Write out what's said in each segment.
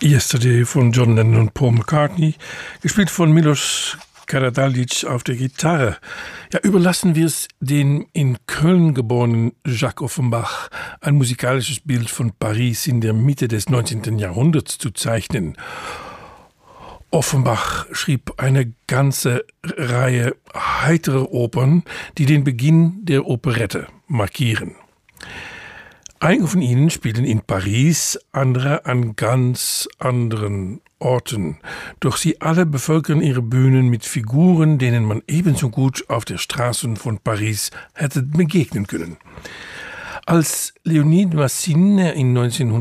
Yesterday von John Lennon und Paul McCartney, gespielt von Milos Karadzic auf der Gitarre. Ja, überlassen wir es den in Köln geborenen Jacques Offenbach, ein musikalisches Bild von Paris in der Mitte des 19. Jahrhunderts zu zeichnen. Offenbach schrieb eine ganze Reihe heiterer Opern, die den Beginn der Operette markieren. Einige von ihnen spielen in Paris, andere an ganz anderen Orten. Doch sie alle bevölkern ihre Bühnen mit Figuren, denen man ebenso gut auf der Straßen von Paris hätte begegnen können. Als Léonide Massine in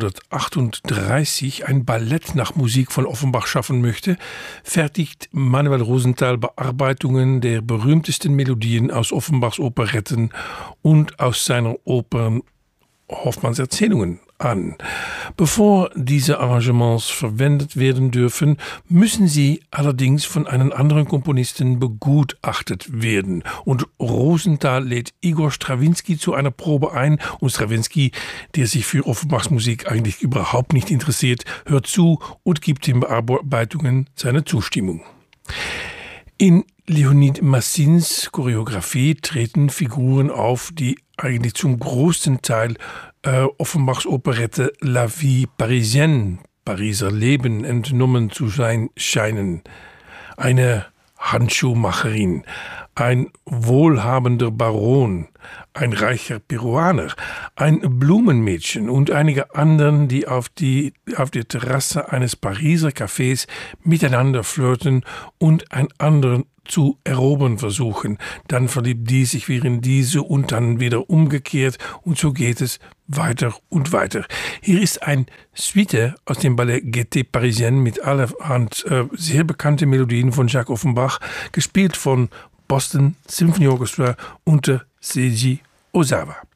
1938 ein Ballett nach Musik von Offenbach schaffen möchte, fertigt Manuel Rosenthal Bearbeitungen der berühmtesten Melodien aus Offenbachs Operetten und aus seiner Opern Hoffmanns Erzählungen an. Bevor diese Arrangements verwendet werden dürfen, müssen sie allerdings von einem anderen Komponisten begutachtet werden. Und Rosenthal lädt Igor Strawinski zu einer Probe ein. Und Strawinski, der sich für Offenbachs Musik eigentlich überhaupt nicht interessiert, hört zu und gibt den Bearbeitungen seine Zustimmung. In Léonide Massines Choreografie treten Figuren auf, die eigentlich zum großen Teil Offenbachs Operette La Vie Parisienne, Pariser Leben, entnommen zu sein scheinen. Eine Handschuhmacherin, ein wohlhabender Baron, ein reicher Peruaner, ein Blumenmädchen und einige anderen, die auf der Terrasse eines Pariser Cafés miteinander flirten und einen anderen zu erobern versuchen. Dann verliebt die sich wieder in diese und dann wieder umgekehrt und so geht es weiter und weiter. Hier ist ein Suite aus dem Ballet Gaieté Parisienne mit allerhand sehr bekannte Melodien von Jacques Offenbach, gespielt von Boston Symphony Orchestra unter Seiji Ozawa.